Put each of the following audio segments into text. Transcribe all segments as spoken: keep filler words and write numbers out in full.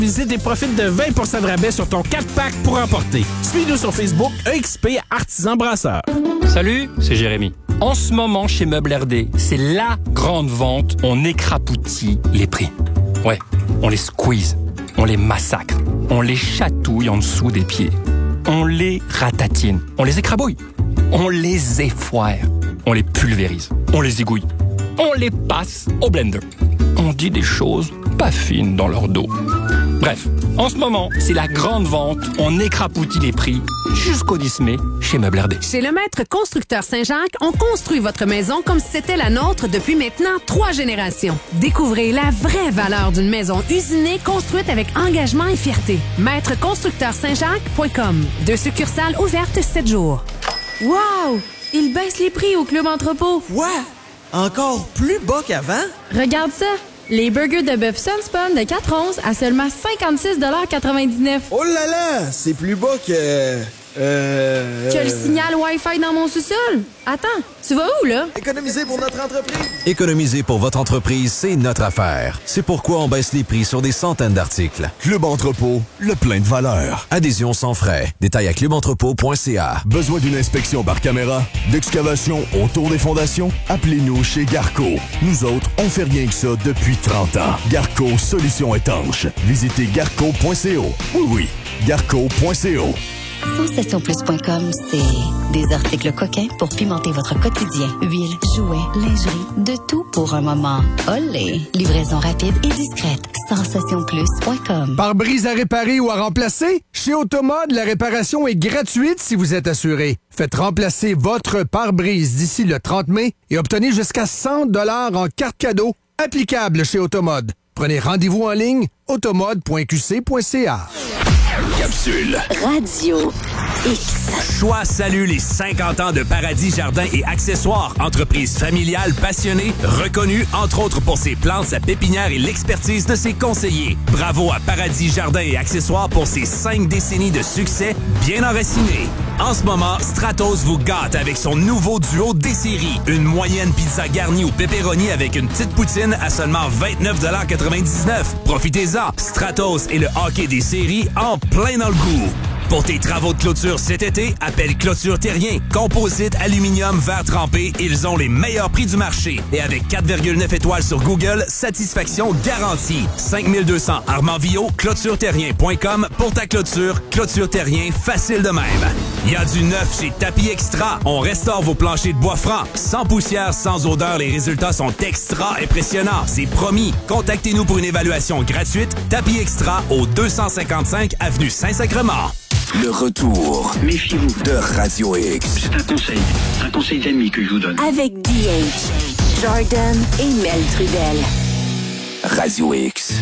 Visite et profite de vingt pour cent de rabais sur ton quatre pack pour emporter. Suis-nous sur Facebook, E X P Artisan Brasseur. Salut, c'est Jérémy. En ce moment, chez Meubles R D, c'est la grande vente. On écrapoutit les prix. Ouais, on les squeeze, on les massacre, on les chatouille en dessous des pieds. On les ratatine, on les écrabouille, on les effoire, on les pulvérise, on les égouille, on les passe au blender. On dit des choses pas fines dans leur dos. Bref, en ce moment, c'est la grande vente. On écrapoutit les prix jusqu'au dix mai chez Meubles R D. Chez le maître constructeur Saint-Jacques, on construit votre maison comme si c'était la nôtre depuis maintenant trois générations. Découvrez la vraie valeur d'une maison usinée construite avec engagement et fierté. maître constructeur saint jacques point com. Deux succursales ouvertes sept jours. Wow! Ils baissent les prix au Club Entrepôt. Quoi? Encore plus bas qu'avant? Regarde ça! Les burgers de bœuf Sunspun de quatre onces à seulement cinquante-six quatre-vingt-dix-neuf. Oh là là! C'est plus bas que... Euh... Que le signal Wi-Fi dans mon sous-sol? Attends, tu vas où, là? Économiser pour notre entreprise. Économiser pour votre entreprise, c'est notre affaire. C'est pourquoi on baisse les prix sur des centaines d'articles. Club Entrepôt, le plein de valeur. Adhésion sans frais. Détails à club entrepôt point c a. Besoin d'une inspection par caméra, d'excavation autour des fondations? Appelez-nous chez Garco. Nous autres, on fait rien que ça depuis trente ans. Garco, solution étanche. Visitez garco point c o. Oui, oui, garco point c o. Sensation plus point com, c'est des articles coquins pour pimenter votre quotidien. Huile, jouets, lingerie, de tout pour un moment. Olé! Livraison rapide et discrète. Sensation plus point com. Pare-brise à réparer ou à remplacer? Chez Automode, la réparation est gratuite si vous êtes assuré. Faites remplacer votre pare-brise d'ici le trente mai et obtenez jusqu'à cent dollars en carte cadeau applicable chez Automode. Prenez rendez-vous en ligne automode point q c point c a. Capsule. Radio X. Choix salue les cinquante ans de Paradis Jardins et Accessoires, entreprise familiale passionnée, reconnue entre autres pour ses plantes, sa pépinière et l'expertise de ses conseillers. Bravo à Paradis Jardins et Accessoires pour ses cinq décennies de succès bien enracinés. En ce moment, Stratos vous gâte avec son nouveau duo des séries. Une moyenne pizza garnie au pepperoni avec une petite poutine à seulement vingt-neuf quatre-vingt-dix-neuf. Profitez-en, Stratos et le hockey des séries en plein dans le goût. Pour tes travaux de clôture cet été, appelle Clôture Terrien. Composite, aluminium, verre trempé, ils ont les meilleurs prix du marché. Et avec quatre virgule neuf étoiles sur Google, satisfaction garantie. cinq mille deux cents Armand-Villot, clôture terrien point com pour ta clôture. Clôture Terrien, facile de même. Il y a du neuf chez Tapis Extra. On restaure vos planchers de bois franc. Sans poussière, sans odeur, les résultats sont extra impressionnants. C'est promis. Contactez-nous pour une évaluation gratuite. Tapis Extra au deux cent cinquante-cinq avenue Saint-Sacrement. Le retour. Méfiez-vous. De Radio X. C'est un conseil. Un conseil d'ami que je vous donne. Avec D H, Jordan et Mel Trudel. Radio X.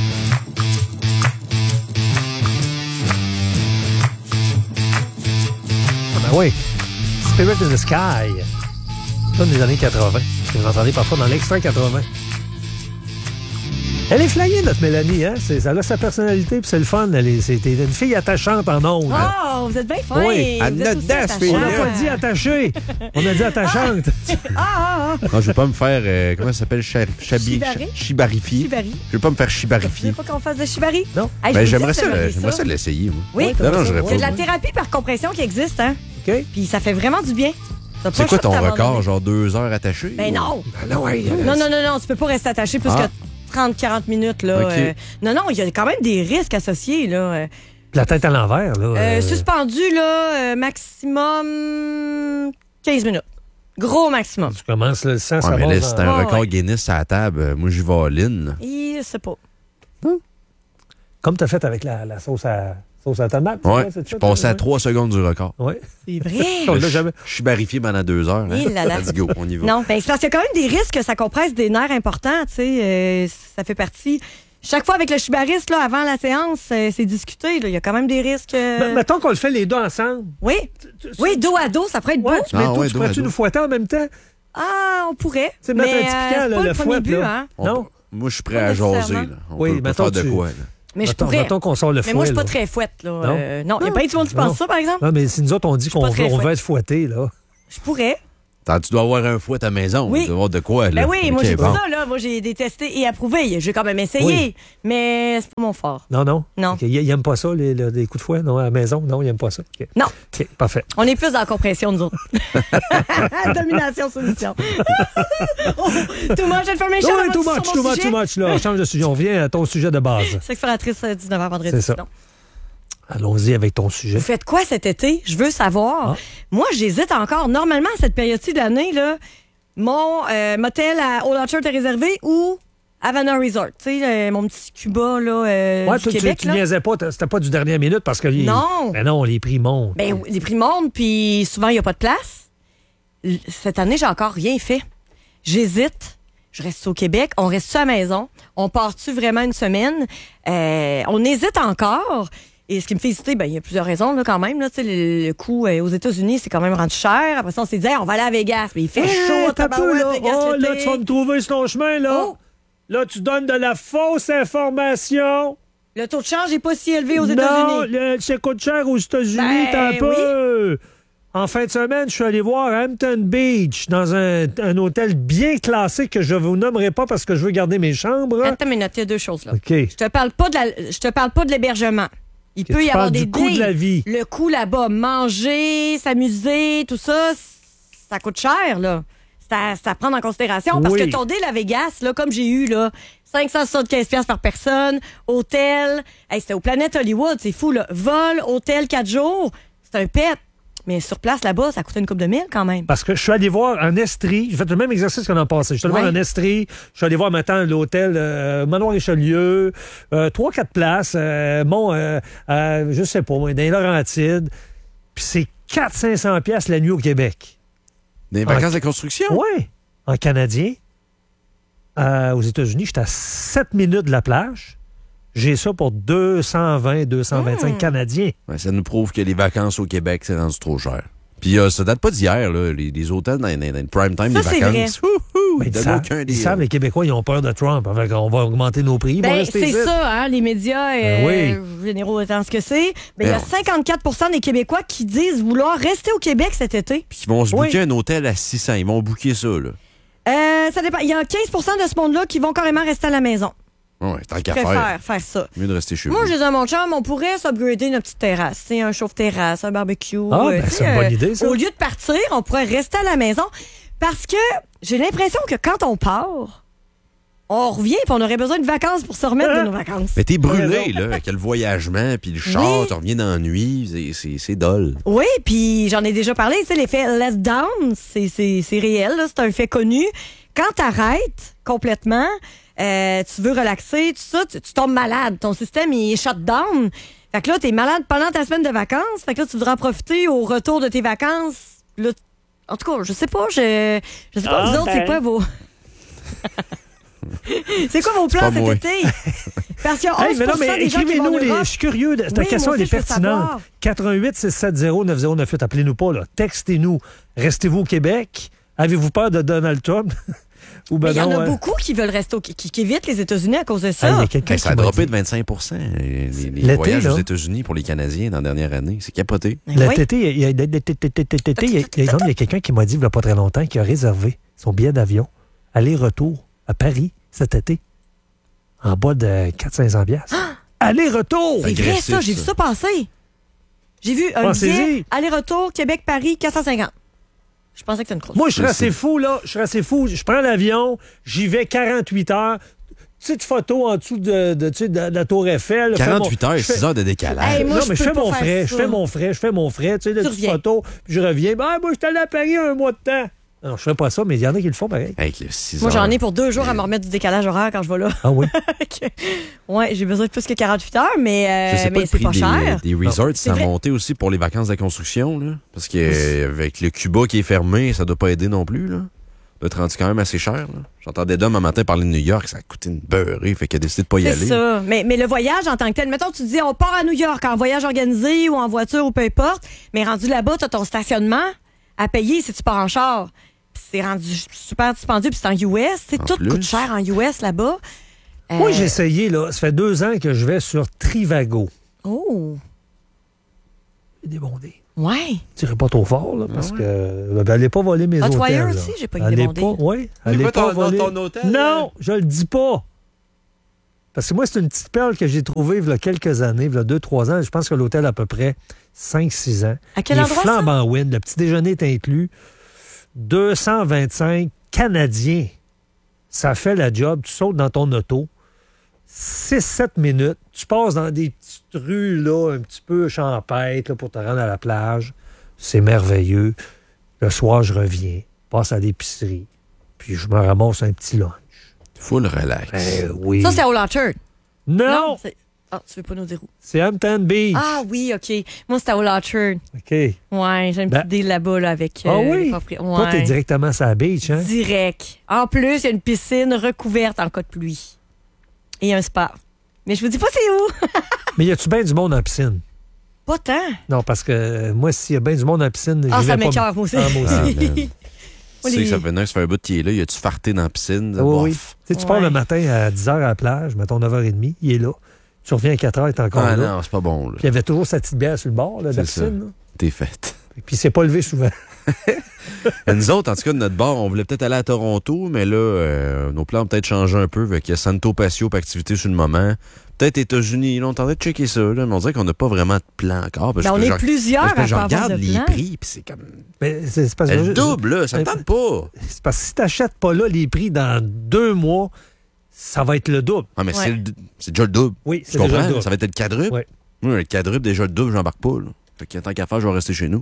Ah ben oui. Spirit in the Sky. Ça, des années quatre-vingts. Que vous entendez parfois dans l'extra quatre-vingts. Elle est flyée, notre Mélanie, hein? C'est, elle a sa personnalité, puis c'est le fun. Elle est, c'est une fille attachante en ondes. Oh, vous êtes bien fin. Oui, elle a notre fille. On n'a pas dit attachée. On a dit attachante. Ah, ah, ah. Non, je veux pas me faire, euh, comment ça s'appelle? Chabi, Shibari? Shibarifier. Shibari. Je veux pas me faire shibarifier. Tu veux pas qu'on fasse de shibari? Non. Hey, ben, je j'aimerais ça, ça, j'aimerais ça l'essayer, moi. Oui. Non, non, j'aurais Il y a de pas. la thérapie par compression qui existe, hein? OK. Puis ça fait vraiment du bien. T'as C'est pas quoi le choix ton de t'abandonner. record? Genre deux heures attaché? Ben non. Ben non, ouais, non, non, non, non, tu peux pas rester attaché plus Ah. que trente à quarante minutes, là. OK. Euh, non, non, il y a quand même des risques associés, là. Euh, La tête à l'envers, là. euh, euh, suspendu, là, euh, maximum quinze minutes. Gros maximum. Tu commences le sang, ça Ouais, mais va là, dans- c'est un Ouais, record ouais. Guinness à la table. Euh, Moi, j'y vais à l'in. Je sais pas. Comme tu as fait avec la, la sauce à sauce à tomate. Ouais, c'est je ça, passais à ouais. trois secondes du record. Oui. C'est vrai. On l'a jamais. Je suis barifié pendant deux heures. Hein? Il là là. Let's go, on y va. Non, ben, c'est parce qu'il y a quand même des risques que ça compresse des nerfs importants, tu sais. euh, ça fait partie. Chaque fois avec le chibariste, là, avant la séance, euh, c'est discuté. là. Il y a quand même des risques. euh, Mais mettons qu'on le fait les deux ensemble. Oui. Oui, dos à dos, ça pourrait être beau. Ouais, tu mets Ah, tout, ouais, tu dos à pourrais-tu dos. nous fouetter en même temps? Ah, on pourrait. Tu sais, mettre mais un petit piquant, euh, c'est là, pas le le premier fouet, but, là. hein. On- Non? Moi, je suis prêt Pas à jaser. nécessairement. Là. On Oui, peut pas mettons faire de tu- quoi. Là. Mais je Mettons, pourrais. mettons qu'on sort le fouet. Mais moi, je suis pas là. très fouette, là. Non? Euh, non, il y a pas du monde qui Non. pense ça, par exemple. Non, mais si nous autres, on dit suis qu'on pas veut, très on veut fouette. être fouettés, là. Je pourrais. Attends, tu dois avoir un fou à ta maison. Oui. Tu dois avoir de quoi, là? Ben oui, moi, Ok, j'ai bon. dit ça, là. Moi, j'ai détesté et approuvé. J'ai quand même essayé, Oui. mais c'est pas mon fort. Non, non? Non. Okay. Il, il aime pas ça, les, les, les coups de fouet, non, à la maison? Non, il aime pas ça. Okay. Non. OK, parfait. On est plus dans la compression, nous autres. Domination, soumission. oh, too much information. Oui, too much, too much, too much, là. Change de sujet. On revient à ton sujet de base. Sexploratrice, dix-neuf heures vendredi. C'est ça. Non. Allons-y avec ton sujet. Vous faites quoi cet été? Je veux savoir. Ah. Moi, j'hésite encore. Normalement, à cette période-ci de l'année, là, mon euh, motel à Old Orchard est réservé ou Havana Resort. Tu sais, euh, mon petit Cuba là, euh, Ouais, du tu, Québec. tu, tu là. niaisais pas, c'était pas du dernier minute parce que... les- Non. Ben non, les prix montent. Ben, oui, les prix montent, puis souvent, il n'y a pas de place. L- Cette année, j'ai encore rien fait. J'hésite. Je reste au Québec. On reste à la maison. On part-tu vraiment une semaine? Euh, on hésite encore. Et ce qui me fait hésiter, ben, il y a plusieurs raisons, là, quand même. Là, le, le coût euh, aux États-Unis, c'est quand même rendu cher. Après ça, on s'est dit, hey, on va aller à Vegas. Mais il fait Hey, chaud, t'as peu, tabarouette, là. Vegas, Oh, là, l'été. tu vas me trouver sur ton chemin, là. Oh. Là, tu donnes de la fausse information. Le taux de change n'est pas si élevé aux Non, États-Unis. le- ça coûte cher aux États-Unis, Ben, t'as un peu. En fin de semaine, je suis allé voir Hampton Beach dans un, un hôtel bien classé que je vous nommerai pas parce que je veux garder mes chambres. Attends une minute, il y a deux choses là. OK. Je te parle pas de la, je te parle pas de l'hébergement. Il Que peut tu y avoir parles des du coût de deals. la vie. Le coût là-bas, manger, s'amuser, tout ça, ça coûte cher là. Ça, ça prend en considération parce Oui. que ton deal à Vegas, là, comme j'ai eu là, cinq cent soixante-quinze dollars par personne, hôtel, hey, c'était au Planète Hollywood, c'est fou là. Vol, hôtel, quatre jours, c'est un pet. Mais sur place là-bas, ça coûtait une couple de mille quand même. Parce que je suis allé voir en Estrie. J'ai fait le même exercice qu'on a passé. Je suis allé Ouais. voir en Estrie. Je suis allé voir maintenant l'hôtel euh, Manoir Richelieu. Euh, trois, quatre places. Euh, bon, euh, euh, je sais pas, moi, dans les Laurentides. Puis c'est quatre cents à cinq cents piastres la nuit au Québec. Des vacances de construction? Oui. En canadien. Euh, aux États-Unis, j'étais à sept minutes de la plage. J'ai ça pour deux cent vingt, deux cent vingt-cinq Mmh. canadiens. Ouais, ça nous prouve que les vacances au Québec, c'est rendu trop cher. Puis euh, ça date pas d'hier, là. Les, les hôtels dans, dans, dans le prime time Ça, des c'est vacances. vrai. Ouhou, Ben, ils ils donnent savent, aucun ils deal. savent, les Québécois, ils ont peur de Trump. Fait qu'on va augmenter nos prix. Ils vont Ben, rester c'est ici. ça, hein, les médias Ben euh, généraux étant ce que c'est. Ben, il y a Ben, cinquante-quatre pour cent des Québécois qui disent vouloir rester au Québec cet été. Puis ils vont se Oui. booker un hôtel à six cents. Ils vont booker ça, là. Euh, ça dépend. Il y a quinze pour cent de ce monde-là qui vont carrément rester à la maison. Ouais, tant Je qu'à préfère faire. faire ça. Mieux de rester chez Moi, vous. je dis à mon chum, on pourrait s'upgrader notre petite terrasse. C'est un chauffe-terrasse, un barbecue. Ah, euh, ben, tu sais, c'est une bonne idée, ça. Au lieu de partir, on pourrait rester à la maison. Parce que j'ai l'impression que quand on part, on revient et on aurait besoin de vacances pour se remettre de nos vacances. Mais t'es brûlé, là, avec le voyagement, puis le char, Oui. tu reviens dans la nuit, c'est- c'est c'est dole. Oui, puis j'en ai déjà parlé, tu sais, l'effet let down, c'est, c'est, c'est réel, là, c'est un fait connu. Quand t'arrêtes complètement, euh, tu veux relaxer, tout ça, tu, tu tombes malade. Ton système, il est shut down. Fait que là, t'es malade pendant ta semaine de vacances. Fait que là, tu voudras en profiter au retour de tes vacances. Là, en tout cas, je sais pas, je, je sais pas, Ah, vous autres, ben. c'est quoi vos... c'est quoi vos C'est plans pas cet moi. été? Parce qu'il y a Hey, onze mais non, pour cent mais des gens qui vont en écrivez-nous, les... Europe. je suis curieux. De... Ta Oui, question, moi elle est aussi, je veux pertinente. savoir. quatre un huit, six sept zéro, neuf zéro neuf huit. Appelez-nous pas, là. Textez-nous. Restez-vous au Québec? Avez-vous peur de Donald Trump? Ou ben Mais il y en non, a euh, beaucoup qui veulent rester au... qui, qui évitent les États-Unis à cause de hey, ça. il y a quelqu'un Hey, ça a qui m'a droppé dit- de vingt-cinq pour cent les, les- les L'été, voyages là. aux États-Unis pour les Canadiens dans la dernière année. C'est capoté. Ben Cet oui. été, il y a- il y a- l'été, l'été, l'été, il y a- il y a non, il y a quelqu'un qui m'a dit, il n'y a pas très longtemps, qui a réservé son billet d'avion, aller-retour à Paris cet été, en bas de quatre cents à cinq cents piastres. Aller-retour! C'est vrai, agressif, ça, j'ai vu ça. ça passer. J'ai vu un Pensez-y. billet aller-retour Québec-Paris quatre cent cinquante. Je pensais que c'était une crosse. Moi, je serais C'est- assez fou, là. Je serais assez fou. Je prends l'avion, j'y vais quarante-huit heures. Petite photo en dessous de, de, tu sais, de, de la Tour Eiffel. Fais quarante-huit mon- heures, je fais- six heures de décalage. Hey, moi, non, je mais je peux fais pas mon faire frais, ça. je fais mon frais, je fais mon frais, tu sais, la Tu petite reviens. photo, puis je reviens. Ben, moi, je suis allé à Paris un mois de temps. Non, je fais pas ça, mais il y en a qui le font pareil. Avec le six Moi, heures. j'en ai pour deux jours à me remettre du décalage horaire quand je vais là. Ah oui? Ouais, j'ai besoin de plus que quarante-huit heures, mais, euh, Je sais pas mais le c'est prix pas des, cher. des resorts, C'est ça a vrai. monté aussi pour les vacances de construction, là. Parce que euh, avec le Cuba qui est fermé, ça doit pas aider non plus, là. Ça doit être rendu quand même assez cher, là. J'entendais Dom un matin parler de New York, ça a coûté une beurrée, fait qu'il a décidé de pas y C'est aller. ça. Mais, mais le voyage en tant que tel, mettons, tu te dis, on part à New York en voyage organisé ou en voiture ou peu importe, mais rendu là-bas, tu as ton stationnement à payer si tu pars en char. Puis c'est rendu super dispendieux, puis c'est en U S. C'est En tout plus. coûte cher en U S là-bas. Euh, Moi, j'ai essayé, là. Ça fait deux ans que je vais sur Trivago. Oh! J'ai débondé. Ouais. Tirez pas trop fort, là, parce Ah ouais. que ben, allez pas voler mes hôtels. Hotwire là. aussi, j'ai pas Allez débondé. pas, oui, C'est allez quoi pas ton, voler. dans ton hôtel? Non, là? je le dis pas. Parce que moi, c'est une petite perle que j'ai trouvée il y a quelques années, il y a deux trois ans. Je pense que l'hôtel a à peu près cinq six ans. À quel Il est endroit, flambant wind. Le petit déjeuner est inclus. deux cent vingt-cinq Canadiens. Ça fait la job. Tu sautes dans ton auto. six sept minutes. Tu passes dans des petites rues là, un petit peu champêtres là, pour te rendre à la plage. C'est merveilleux. Le soir, je reviens. Passe à l'épicerie. Puis je me ramasse un petit lunch. Full relax. Ben oui. Ça, c'est à Old Orchard. Non! c'est- Ah, tu veux pas nous dire où? C'est Hampton Beach. Ah oui, OK. Moi, c'était à Old Orchard. OK. Ouais, j'ai une Ben- petite deal là-bas là, avec euh, Ah les oui? propriétaires. Toi, t'es Ouais. directement sur la beach, hein? Direct. En plus, il y a une piscine recouverte en cas de pluie. Et un spa. Mais je vous dis pas c'est où. Mais y a-tu bien du monde en piscine? Pas tant. Non, parce que euh, moi, s'il y a bien du monde en piscine, Ah, j'y ça vais pas- m'écoeure, moi aussi. Ah, moi aussi. Ah, man. Tu Oui. sais que ça fait neuf, ça fait un bout de qui est là. Y a-tu farté dans la piscine? Ah oui, oui. Bof. Tu sais, tu pars Ouais. le matin à dix heures à la plage, mettons neuf heures trente, il est là. Tu reviens à quatre heures, il est encore Ah là. non, c'est pas bon. Là. Puis il y avait toujours sa petite bière sur le bord là, de la C'est piscine. ça. là. T'es faite. Puis il s'est pas levé souvent. Et nous autres, en tout cas, de notre bord, on voulait peut-être aller à Toronto, mais là, euh, nos plans ont peut-être changé un peu. Fait qu'il y a Santo Patio pour activité sur le moment. Peut-être États-Unis. Là, on tentait de checker ça. Là, mais on dirait qu'on n'a pas vraiment de plan encore. parce Ben, que on est je- plusieurs parce que à je pas avoir regarde de les plan. prix, puis c'est comme... Mais c'est c'est parce que. Elle double, là. Ça me Mais- tente pas. C'est parce que si t'achètes pas là les prix dans deux mois, ça va être le double. Ah, mais Ouais. c'est, le- c'est déjà le double. Oui, Tu c'est déjà comprends? le double. Ça va être le quadruple. Ouais. Oui, le quadruple, déjà le double, j'embarque pas. Là. Fait que tant qu'à faire, je vais rester chez nous.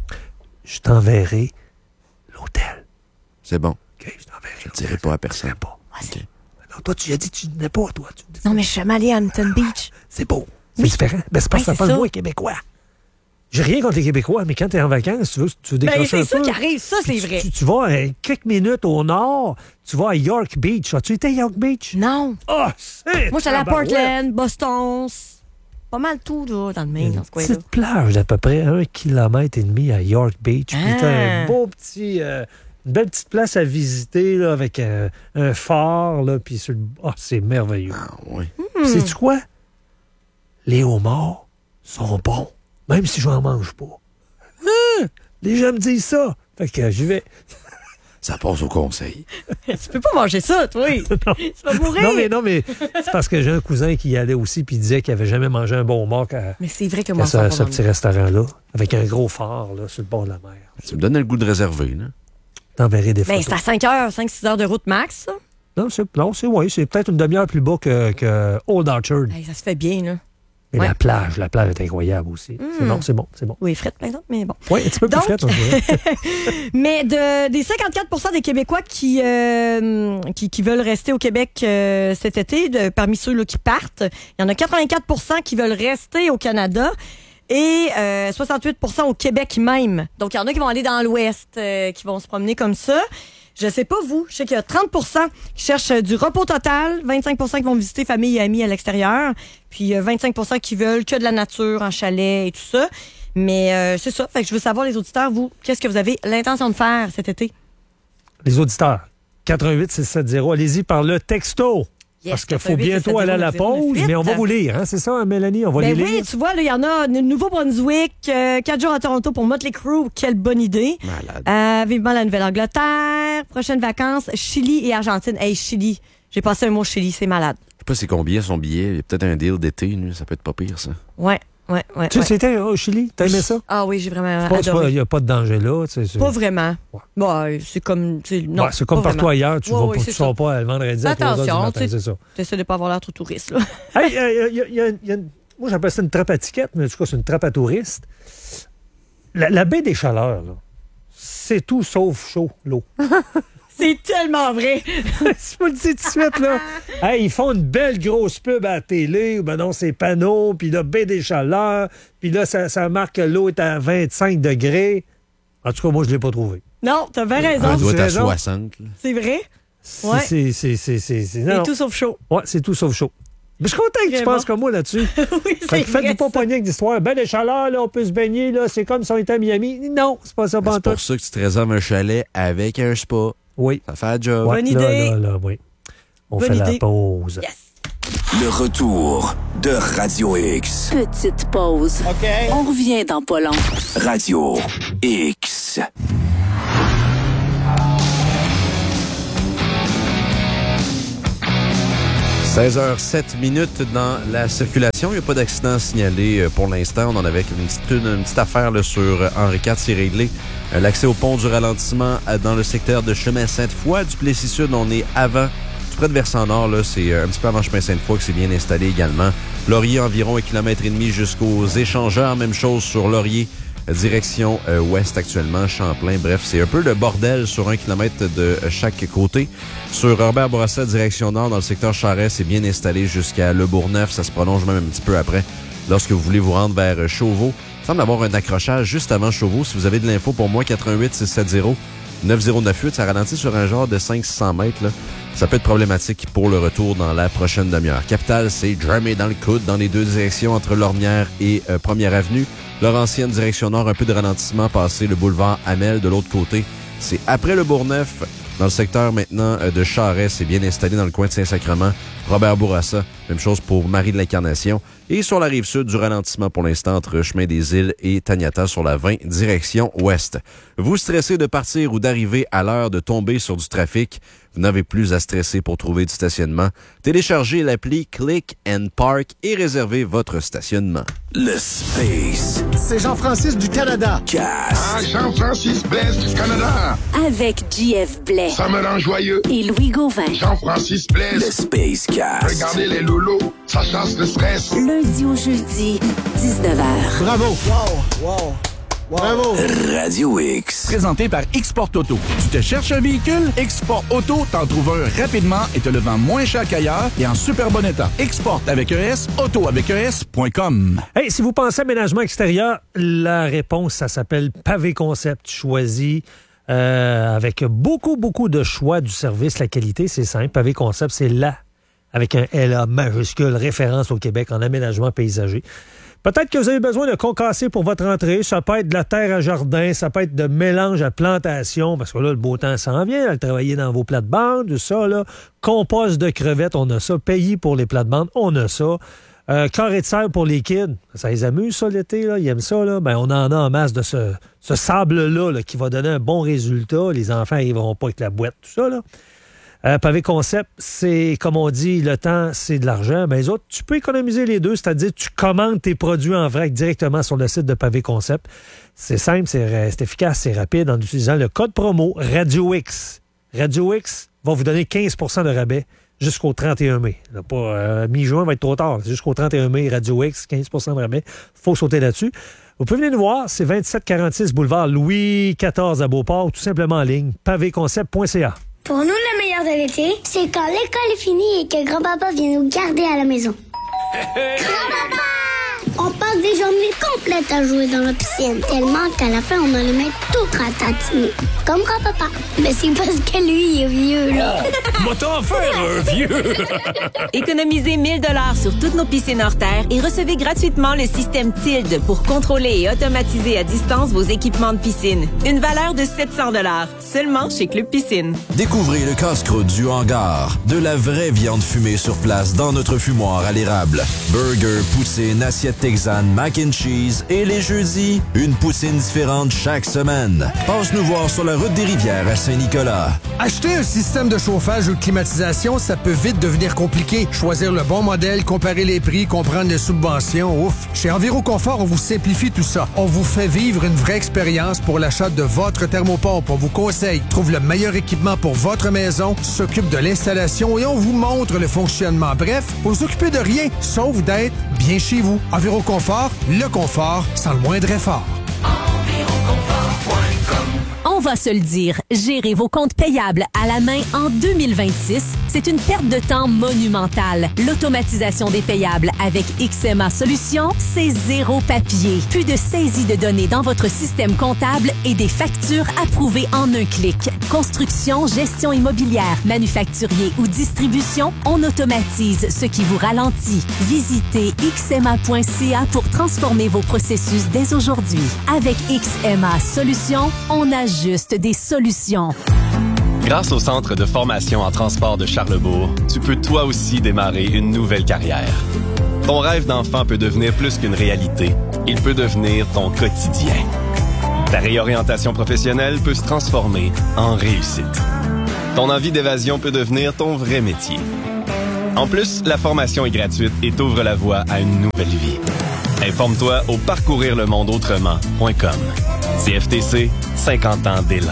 Je t'enverrai l'hôtel. C'est bon. OK, je t'enverrai. Je ne dirai pas à personne. Pas. OK. Non, toi, tu as dit que tu n'es pas, toi. Tu- Non, mais je suis jamais allée à Hampton Beach. C'est beau. C'est Oui. différent. Ben, c'est parce que Ouais, ça c'est parle ça. moins québécois. J'ai rien contre les Québécois, mais quand t'es en vacances, tu veux, tu veux Ben, décrocher c'est un ça peu. qui arrive. Ça, c'est Tu- vrai. Tu, tu vas euh, quelques minutes au nord, tu vas à York Beach. As-tu été à York Beach? Non. Ah, c'est Moi, je suis allée à tabarouette. Portland, Boston. c'est Pas mal tout, là, dans le Maine, dans ce coin-là. Petite plage d'à peu près un kilomètre et demi à York Beach. Puis Ah. t'as un beau petit, euh, une belle petite place à visiter là, avec un, un phare. Là, puis sur le... Ah, c'est merveilleux. Ah, oui. Hmm. Sais-tu quoi? Les homards sont bons, même si je n'en mange pas. Hein? Les gens me disent ça. Fait que j'y vais. Ça passe au conseil. Tu peux pas manger ça, toi. Tu vas mourir. Non, mais non, mais c'est parce que j'ai un cousin qui y allait aussi puis il disait qu'il avait jamais mangé un bon homard qu'à Mais c'est vrai que qu'à moi, ce, ça ce petit restaurant-là, avec un gros phare là, sur le bord de la mer. Tu me donnes le goût de réserver, là. T'enverrais des Ben, photos. c'est à cinq heures, cinq six heures de route max, ça. Non, c'est, non, c'est, ouais, c'est peut-être une demi-heure plus bas que, que Old Orchard. Hey, ça se fait bien, là. Mais ouais. la plage, la plage est incroyable aussi. C'est bon, c'est bon, c'est bon. Oui, frette, par exemple, mais bon. Oui, un petit peu plus Donc- frette, on dirait. Mais de, des cinquante-quatre pour cent des Québécois qui, euh, qui, qui veulent rester au Québec euh, cet été, de, parmi ceux là, qui partent, il y en a quatre-vingt-quatre pour cent qui veulent rester au Canada et euh, soixante-huit pour cent au Québec même. Donc, il y en a qui vont aller dans l'Ouest, euh, qui vont se promener comme ça. Je sais pas vous, je sais qu'il y a trente pour cent qui cherchent euh, du repos total, vingt-cinq pour cent qui vont visiter famille et amis à l'extérieur, puis euh, vingt-cinq pour cent qui veulent que de la nature en chalet et tout ça. Mais euh, c'est ça, fait que je veux savoir les auditeurs, vous, qu'est-ce que vous avez l'intention de faire cet été? Les auditeurs, quatre un huit six sept zéro, allez-y par le texto. Yes, Parce qu'il faut quatre un huit bientôt six sept aller à zéro la neuf zéro neuf pause, huit. mais on va vous lire, hein, c'est ça, Mélanie? On va Ben les oui, lire. tu vois, là, il y en a le Nouveau-Brunswick, euh, quatre jours à Toronto pour Motley Crue, quelle bonne idée. Malade. Euh, vivement la Nouvelle-Angleterre, prochaines vacances, Chili et Argentine. Hey, Chili, j'ai passé un mot Chili, c'est malade. Je sais pas c'est combien son billet. Il y a peut-être un deal d'été, lui. Ça peut être pas pire, ça. Ouais, ouais, ouais. Tu ouais. sais, c'était au Chili, t'as aimé ça? Ah oui, j'ai vraiment Il adoré. n'y a pas de danger là. tu sais, c'est- Pas vraiment. Ouais. Bon, euh, c'est comme... c'est- Non, Ouais, c'est comme pas partout vraiment. ailleurs, tu Ouais, vas ouais, pas, c'est tu sors ça. pas le vendredi à trois heures du Attention, matin, tu c'est ça. T'essaies de pas avoir l'air trop touriste, là. Hey, il euh, y a, y a- y a une- moi j'appelle ça une trappe à tickets, mais en tout cas, c'est une trappe à touristes. La, la baie des Chaleurs, là, c'est tout sauf chaud, l'eau. C'est tellement vrai. Je vous le dis tout de suite, là. Hey, ils font une belle grosse pub à la télé, ben non, c'est panneaux, puis là, baie des Chaleurs, puis là, ça, ça marque que l'eau est à vingt-cinq degrés. En tout cas, moi, je ne l'ai pas trouvé. Non, t'as bien raison. Elle doit être à raison. soixante. là. C'est vrai. C'est, Ouais. c'est, c'est, c'est, c'est, c'est- C'est non. tout sauf chaud. Ouais, c'est tout sauf chaud. Mais je suis content que tu Vraiment. penses comme moi là-dessus. oui, Fait c'est que faites-vous vrai. pas pogner avec l'histoire. Ben, les chaleurs, là, on peut se baigner, là, c'est comme si on était à Miami. Non, c'est pas ça, Ben, C'est pantoute. pour ça que tu te réserves un chalet avec un spa. Oui. Ça fait un job. Ouais, Bonne là, idée. Là, là, oui. On Bonne fait la idée. pause. Yes. Le retour de Radio X. Petite pause. OK. On revient dans pas long. Radio X. seize heures sept minutes dans la circulation. Il n'y a pas d'accident signalé pour l'instant. On en avait une petite, une petite affaire là, sur Henri quatre, c'est réglé. L'accès au pont du ralentissement dans le secteur de chemin Sainte-Foy. Du Plessis-Sud, on est avant. Tout près de Versant-Nord, là, c'est un petit peu avant chemin Sainte-Foy que c'est bien installé également. Laurier, environ un kilomètre et demi jusqu'aux échangeurs. Même chose sur Laurier, direction euh, ouest actuellement, Champlain. Bref, c'est un peu le bordel sur un kilomètre de chaque côté. Sur Robert Bourassa, direction nord, dans le secteur Charest, c'est bien installé jusqu'à Le Bourgneuf. Ça se prolonge même un petit peu après lorsque vous voulez vous rendre vers Chauveau. Il semble avoir un accrochage juste avant Chauveau. Si vous avez de l'info pour moi, quatre un huit six sept zéro neuf zéro neuf huit, ça ralentit sur un genre de cinq cents à six cents mètres. Là. Ça peut être problématique pour le retour dans la prochaine demi-heure. Capitale, c'est jamais dans le coude dans les deux directions entre Lormière et euh, Première Avenue. Laurentienne, direction nord, un peu de ralentissement, passer le boulevard Hamel de l'autre côté. C'est après le Bourgneuf, dans le secteur maintenant de Charest, c'est bien installé dans le coin de Saint-Sacrement. Robert Bourassa, même chose pour Marie de l'Incarnation. Et sur la rive sud, du ralentissement pour l'instant entre Chemin des Îles et Taniata sur la vingt, direction ouest. Vous stressez de partir ou d'arriver à l'heure de tomber sur du trafic? Vous n'avez plus à stresser pour trouver du stationnement. Téléchargez l'appli Click and Park et réservez votre stationnement. Le Space. C'est Jean-Francis du Canada. Cast. Ah, Jean-Francis Blaise du Canada. Avec J F Blais. Ça me rend joyeux. Et Louis Gauvin. Jean-Francis Blaise. Le Space Cast. Regardez les loulous, ça chasse le stress. Lundi au jeudi, dix-neuf heures. Bravo. Wow, wow. Bravo! Radio X. Présenté par Export Auto. Tu te cherches un véhicule? Export Auto t'en trouve un rapidement et te le vend moins cher qu'ailleurs et en super bon état. Export avec E S, auto avec E S point com. Hey, si vous pensez aménagement extérieur, la réponse, ça s'appelle Pavé Concept. Choisi euh, avec beaucoup, beaucoup de choix du service, la qualité, c'est simple. Pavé Concept, c'est là, avec un L A majuscule, référence au Québec en aménagement paysager. Peut-être que vous avez besoin de concasser pour votre entrée. Ça peut être de la terre à jardin, ça peut être de mélange à plantation, parce que là, le beau temps s'en vient. Là, travailler dans vos plates-bandes, tout ça, là. Compost de crevettes, on a ça. Pays pour les plates-bandes, on a ça. Euh, carré de sable pour les kids. Ça les amuse, ça, l'été, là. Ils aiment ça, là. Ben, on en a en masse de ce, ce sable-là, là, qui va donner un bon résultat. Les enfants n'arriveront pas avec la boîte, tout ça, là. Euh, Pavé Concept, c'est, comme on dit, le temps, c'est de l'argent. Mais les autres, tu peux économiser les deux, c'est-à-dire tu commandes tes produits en vrac directement sur le site de Pavé Concept. C'est simple, c'est, c'est efficace, c'est rapide en utilisant le code promo Radio X. Radio X va vous donner quinze pour cent de rabais jusqu'au trente et un mai. Là, pas euh, mi-juin, va être trop tard. C'est jusqu'au trente et un mai, Radio X, quinze pour cent de rabais. Faut sauter là-dessus. Vous pouvez venir nous voir, c'est vingt-sept quarante-six boulevard Louis quatorze à Beauport, ou tout simplement en ligne, pavé concept point c a. Pour nous, le meilleur de l'été, c'est quand l'école est finie et que grand-papa vient nous garder à la maison. Grand-papa! On passe des journées complètes à jouer dans la piscine, tellement qu'à la fin, on a les mains toutes ratatinées. Comme grand-papa. Mais c'est parce que lui, il est vieux, là. Va t'en faire un vieux! Économisez mille dollars sur toutes nos piscines hors terre et recevez gratuitement le système Tilde pour contrôler et automatiser à distance vos équipements de piscine. Une valeur de sept cents dollars, seulement chez Club Piscine. Découvrez le casse-croûte du hangar. De la vraie viande fumée sur place dans notre fumoir à l'érable. Burger, poutine, assiette texane, mac and cheese et les jeudis, une poutine différente chaque semaine. Passe nous voir sur la route des Rivières à Saint-Nicolas. Acheter un système de chauffage ou de climatisation, ça peut vite devenir compliqué. Choisir le bon modèle, comparer les prix, comprendre les subventions, ouf. Chez Enviroconfort, on vous simplifie tout ça. On vous fait vivre une vraie expérience pour l'achat de votre thermopompe. On vous conseille, trouve le meilleur équipement pour votre maison, s'occupe de l'installation et on vous montre le fonctionnement. Bref, vous vous occupez de rien, sauf d'être bien chez vous. Enviroconfort, le confort sans le moindre effort. On va se le dire, gérer vos comptes payables à la main en deux mille vingt-six, c'est une perte de temps monumentale. L'automatisation des payables avec X M A Solutions, c'est zéro papier. Plus de saisie de données dans votre système comptable et des factures approuvées en un clic. Construction, gestion immobilière, manufacturier ou distribution, on automatise ce qui vous ralentit. Visitez x m a point c a pour transformer vos processus dès aujourd'hui. Avec X M A Solutions, on a juste des solutions. Grâce au Centre de formation en transport de Charlebourg, tu peux toi aussi démarrer une nouvelle carrière. Ton rêve d'enfant peut devenir plus qu'une réalité. Il peut devenir ton quotidien. Ta réorientation professionnelle peut se transformer en réussite. Ton envie d'évasion peut devenir ton vrai métier. En plus, la formation est gratuite et t'ouvre la voie à une nouvelle vie. Informe-toi au parcourir le monde autrement point com. C F T C, cinquante ans d'élan.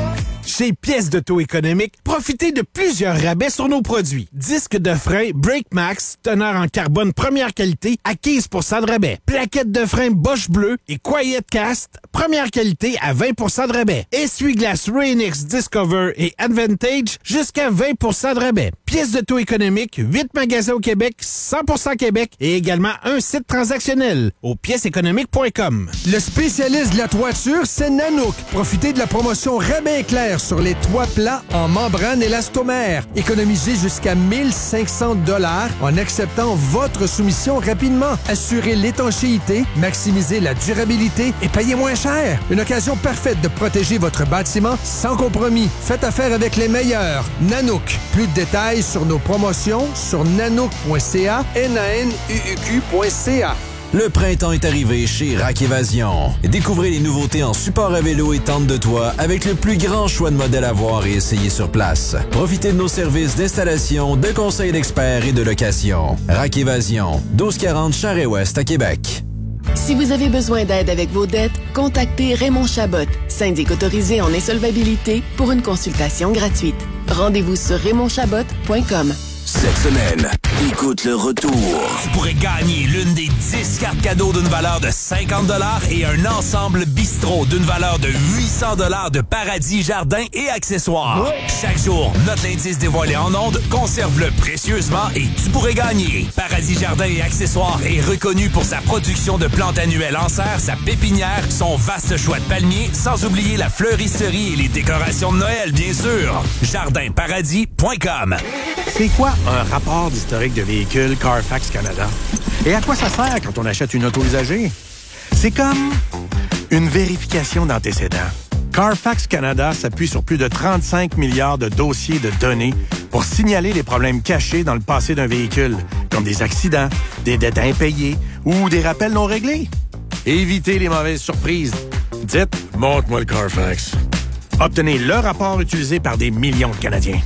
Chez Pièces d'auto économique, profitez de plusieurs rabais sur nos produits. Disque de frein Brake Max, teneur en carbone première qualité à quinze pour cent de rabais. Plaquettes de frein Bosch Bleu et Quiet Cast, première qualité à vingt pour cent de rabais. Essuie-glace Rain-X Discover et Advantage, jusqu'à vingt pour cent de rabais. Pièces d'auto économique, huit magasins au Québec, cent pour cent Québec et également un site transactionnel au pièces économiques point com. Le spécialiste de la toiture, c'est Nanook. Profitez de la promotion Rabais éclair sur les toits plats en membrane élastomère. Économisez jusqu'à mille cinq cents dollars en acceptant votre soumission rapidement. Assurez l'étanchéité, maximisez la durabilité et payez moins cher. Une occasion parfaite de protéger votre bâtiment sans compromis. Faites affaire avec les meilleurs. Nanook. Plus de détails sur nos promotions sur nanook point c a, N A N U U Q point C A. Le printemps est arrivé chez Rack Évasion. Découvrez les nouveautés en support à vélo et tente de toit avec le plus grand choix de modèles à voir et essayer sur place. Profitez de nos services d'installation, de conseils d'experts et de location. Rack Évasion, douze quarante Charest-Ouest à Québec. Si vous avez besoin d'aide avec vos dettes, contactez Raymond Chabot, syndic autorisé en insolvabilité, pour une consultation gratuite. Rendez-vous sur raymond chabot point com. Cette semaine, écoute le retour. Tu pourrais gagner l'une des dix cartes cadeaux d'une valeur de cinquante dollars et un ensemble bistrot d'une valeur de huit cents dollars de Paradis Jardin et accessoires. Ouais. Chaque jour, notre indice dévoilé en ondes, conserve-le précieusement et tu pourrais gagner. Paradis Jardin et accessoires est reconnu pour sa production de plantes annuelles en serre, sa pépinière, son vaste choix de palmiers, sans oublier la fleuristerie et les décorations de Noël, bien sûr. jardin paradis point com. C'est quoi un rapport d'historique de véhicule Carfax Canada? Et à quoi ça sert quand on achète une auto usagée? C'est comme une vérification d'antécédents. Carfax Canada s'appuie sur plus de trente-cinq milliards de dossiers de données pour signaler les problèmes cachés dans le passé d'un véhicule, comme des accidents, des dettes impayées ou des rappels non réglés. Évitez les mauvaises surprises. Dites « Montre-moi le Carfax ». Obtenez le rapport utilisé par des millions de Canadiens.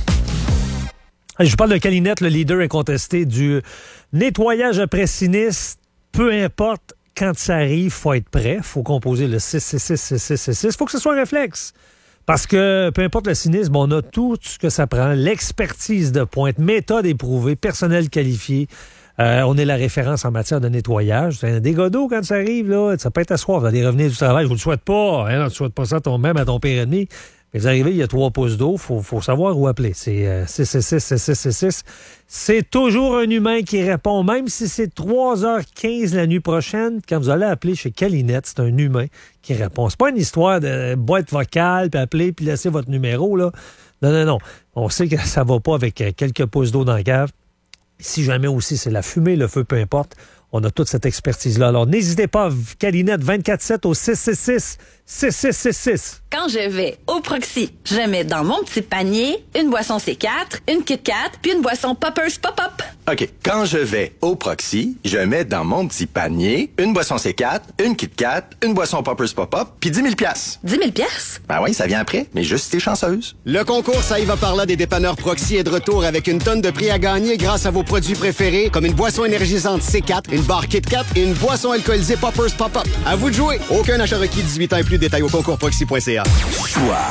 Je vous parle de Calinette, le leader incontesté du nettoyage après sinistre. Peu importe quand ça arrive, il faut être prêt. Il faut composer le six six six six six six six. Il faut que ce soit un réflexe. Parce que peu importe le sinistre, on a tout ce que ça prend. L'expertise de pointe, méthode éprouvée, personnel qualifié. Euh, on est la référence en matière de nettoyage. C'est un dégât d'eau quand ça arrive. Là. Ça peut être à soir. Vous allez revenir du travail. Je vous le souhaite pas. Hein? Tu ne souhaites pas ça ton, même à ton pire ennemi. Mais vous arrivez, il y a trois pouces d'eau, il faut, faut savoir où appeler. C'est euh, six six six six six six six. C'est toujours un humain qui répond, même si c'est trois heures quinze la nuit prochaine. Quand vous allez appeler chez Calinette, c'est un humain qui répond. C'est pas une histoire de boîte vocale, puis appeler, puis laisser votre numéro. Là. Non, non, non. On sait que ça va pas avec quelques pouces d'eau dans la cave. Si jamais aussi c'est la fumée, le feu, peu importe, on a toute cette expertise-là. Alors, n'hésitez pas, Calinette, vingt-quatre sept au six six six six six six six. Quand je vais au Proxy, je mets dans mon petit panier une boisson C quatre, une Kit Kat, puis une boisson Poppers Pop-Up. OK. Quand je vais au Proxy, je mets dans mon petit panier une boisson C quatre, une Kit Kat, une boisson Poppers Pop-Up, puis dix mille piastres. dix mille piastres? Ben oui, ça vient après, mais juste si t'es chanceuse. Le concours Ça y va par là des dépanneurs Proxy est de retour avec une tonne de prix à gagner grâce à vos produits préférés, comme une boisson énergisante C quatre, une barre Kit Kat et une boisson alcoolisée Poppers Pop-Up. À vous de jouer. Aucun achat requis, dix-huit ans et plus. Détail au concours proxy point c a. Choix